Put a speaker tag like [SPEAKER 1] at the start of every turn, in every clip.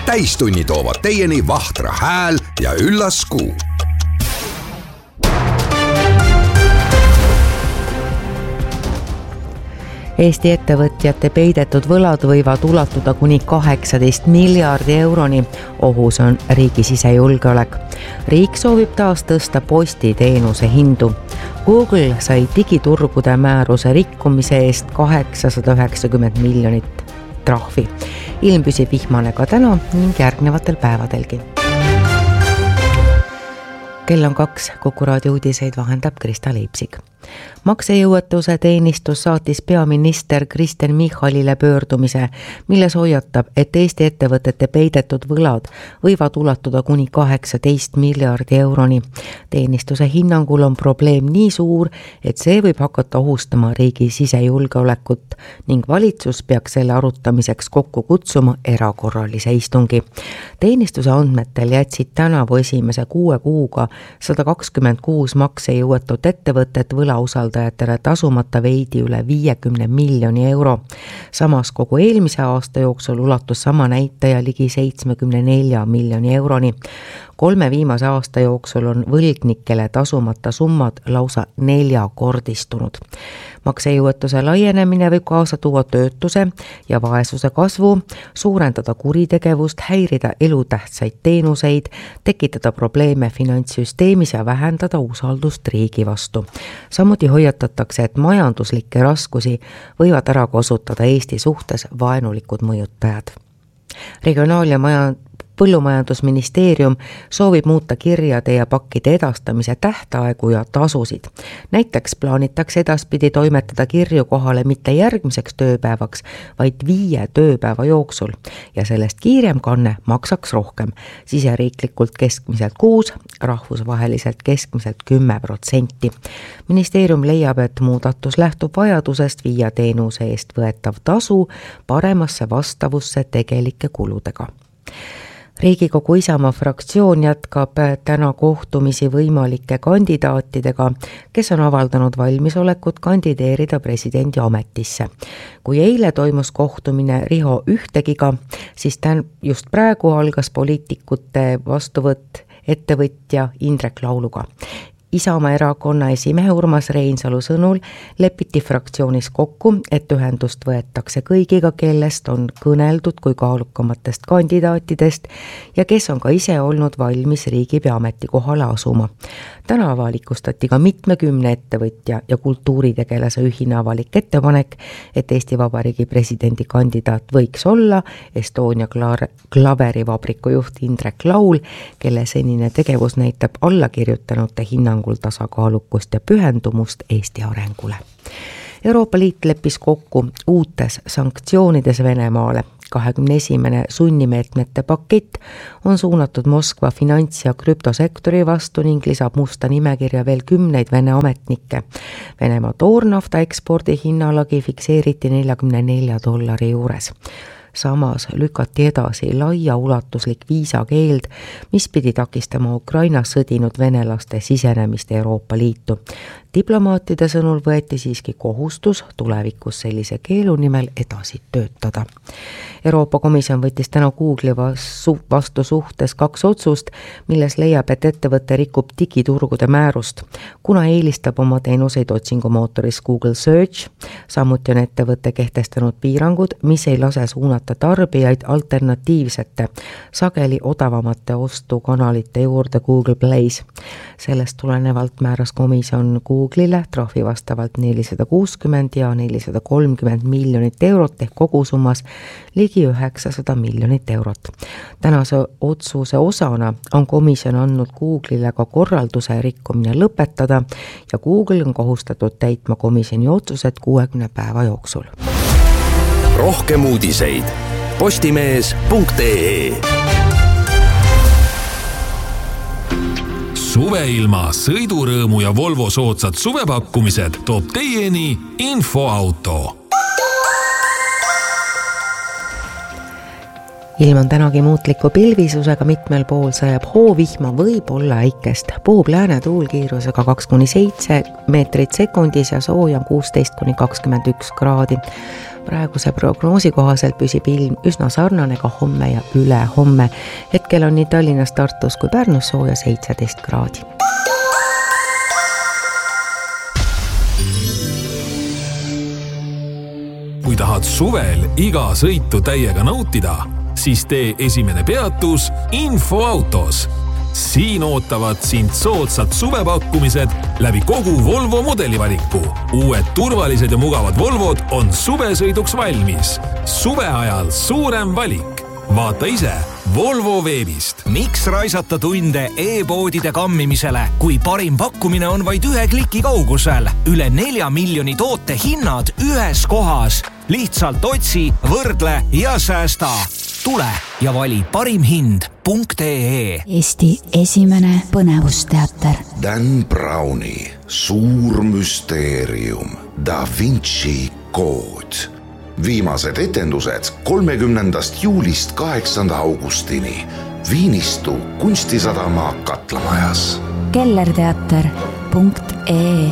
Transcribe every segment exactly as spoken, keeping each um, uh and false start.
[SPEAKER 1] täistunni toovad teieni Vahtra hääl ja Üllas Kuu.
[SPEAKER 2] Eesti ettevõtjate peidetud võlad võivad ulatuda kuni kaheksateist miljardi euroni. Ohus on riigi sisejulgeolek. Riik soovib taas tõsta postiteenuse hindu. Google sai digiturgude määruse rikkumise eest kaheksasada üheksakümmend miljonit trahvi. Ilm püsib vihmane ka täna ning järgnevatel päevadelgi. Kell on kaks, Kuku raadio uudiseid vahendab Krista Leipsik. Maksejõuetuse teenistus saatis peaminister Kristen Michalile pöördumise, milles hoiatab, et Eesti ettevõtete peidetud võlad võivad ulatuda kuni kaheksateist miljardi euroni. Teenistuse hinnangul on probleem nii suur, et see võib hakata ohustama riigi sisejulgeolekut ning valitsus peaks selle arutamiseks kokku kutsuma erakorralise istungi. Teenistuse andmetel jätsid tänavu esimese kuue kuuga sada kakskümmend kuus maksejõuetut ettevõtet võlausaldajatele tasumata veidi üle viiekümne miljoni euro. Samas kogu eelmise aasta jooksul ulatus sama näitaja ligi seitsmekümne nelja miljoni euroni. Kolme viimase aasta jooksul on võlgnikele tasumata summad lausa neljakordistunud. Maksejõuetuse laienemine võib kaasa tuua töötuse ja vaesuse kasvu, suurendada kuritegevust, häirida elutähtsaid teenuseid, tekitada probleeme finantssüsteemis ja vähendada usaldust riigi vastu. Samuti hoiatatakse, et majanduslikke raskusi võivad ära kasutada Eesti suhtes vaenulikud mõjutajad. Regionaal- ja maja Põllumajandusministeerium soovib muuta kirjade ja pakkide edastamise tähtaegu ja tasusid. Näiteks plaanitakse edaspidi toimetada kirju kohale mitte järgmiseks tööpäevaks, vaid viie tööpäeva jooksul ja sellest kiirem kanne maksaks rohkem, siseriiklikult keskmiselt kuus, rahvusvaheliselt keskmiselt kümme protsenti. Ministeerium leiab, et muudatus lähtub vajadusest viia teenuse eest võetav tasu paremasse vastavusse tegelike kuludega. Riigikogu Isamaa fraktsioon jätkab täna kohtumisi võimalike kandidaatidega, kes on avaldanud valmisolekut kandideerida presidendi ametisse. Kui eile toimus kohtumine Riho Ühtegiga, siis tän just praegu algas poliitikute vastuvõtt ettevõtja Indrek Lauluga. Isamaa erakonna esimehe Urmas Reinsalu sõnul lepiti fraktsioonis kokku, et ühendust võetakse kõigiga, kellest on kõneldud kui kaalukamatest kandidaatidest ja kes on ka ise olnud valmis riigipea ametikohale asuma. Täna avalikustati ka mitmekümne ettevõtja ja kultuuritegelase ühine avalik ettepanek, et Eesti Vabariigi presidendi kandidaat võiks olla Estonia klaverivabriku juht Indrek Laul, kelle senine tegevus näitab allakirjutanute hinnangul tasakaalukust ja pühendumust Eesti arengule. Euroopa Liit leppis kokku uutes sanktsioonides Venemaale. kahekümne esimene sunnimeetmete pakett on suunatud Moskva finants- ja krüptosektori vastu ning lisab musta nimekirja veel kümneid Vene ametnikke. Venemaa toornafta ekspordi hinnalagi fikseeriti neljakümne nelja dollari juures. Samas lükati edasi laia ulatuslik viisakeeld, mis pidi takistama Ukrainas sõdinud venelaste sisenemist Euroopa Liitu. Diplomaatide sõnul võeti siiski kohustus tulevikus sellise keelu nimel edasi töötada. Euroopa Komisjon võttis täna Google'i vastu suhtes kaks otsust, milles leiab, et ettevõte rikub digiturgude määrust, kuna eelistab oma teenuseid otsingumootoris Google Search. Samuti on ettevõte kehtestanud piirangud, mis ei lase suunata tarbijaid alternatiivsete, sageli odavamate ostukanalite juurde Google Plays. Sellest tulenevalt määras komisjon Google'ile trahvi vastavalt nelisada kuuskümmend ja nelisada kolmkümmend miljonit eurot ehk kogusummas ligi üheksasada miljonit eurot. Tänase otsuse osana on komisjon andnud Google'ile ka korralduse rikkumine lõpetada ja Google on kohustatud täitma komisjoni otsused kuuekümne päeva jooksul.
[SPEAKER 1] Rohkem uudiseid postimees punkt ee.
[SPEAKER 3] Suveilma, sõidurõõmu ja Volvo soodsad suvepakkumised toob teieni Infoauto.
[SPEAKER 2] Ilm on tänagi muutliku pilvisusega, mitmel pool sajab hoovihma võib olla äikest. Puhub lääne tuulkiirusega kaks kuni seitse meetrit sekundis ja sooja kuusteist kuni kakskümmend üks kraadi. praeguse prognoosi kohaselt püsib ilm üsna sarnane ka homme ja üle homme. Hetkel on nii Tallinnas, Tartus kui Pärnus sooja seitseteist kraadi.
[SPEAKER 3] Kui tahad suvel iga sõitu täiega nautida, siis tee esimene peatus Infoautos. Siin ootavad sind soodsad suvepakkumised läbi kogu Volvo modelivaliku. Uued turvalised ja mugavad Volvod on suvesõiduks valmis. Suve ajal suurem valik. Vaata ise Volvo veebist.
[SPEAKER 4] Miks raisata tunde e-poodide kammimisele, kui parim pakkumine on vaid ühe kliki kaugusel? Üle nelja miljoni toote hinnad ühes kohas. Lihtsalt otsi, võrdle ja säästa. Tule ja vali parim hind punkt ee.
[SPEAKER 5] Eesti esimene põnevusteater.
[SPEAKER 1] Dan Browni suur müsteerium Da Vinci kood. Viimased etendused kolmekümnendast juulist kaheksanda augustini Viinistu kunstisadama Katlamajas.
[SPEAKER 5] kellerteater punkt ee.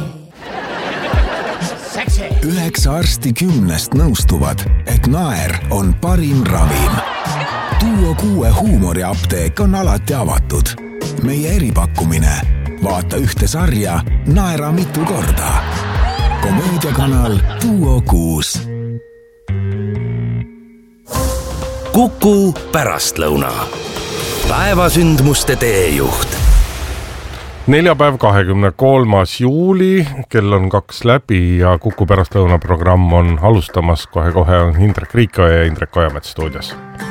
[SPEAKER 6] Üheksa arsti kümnest nõustuvad, et naer on parim ravim. Duo kuue huumoriapteek on alati avatud. Meie eripakkumine. Vaata ühte sarja, naera mitu korda. Komöödiakanal Duo kuus.
[SPEAKER 7] Kuku pärastlõuna. Päevasündmuste teejuht.
[SPEAKER 8] Neljapäev kahekümne kolmas juuli, kell on kaks läbi ja Kuku pärastlõuna programm on alustamas. Kohe-kohe on Indrek Riikoja ja Indrek Ojamets stuudios.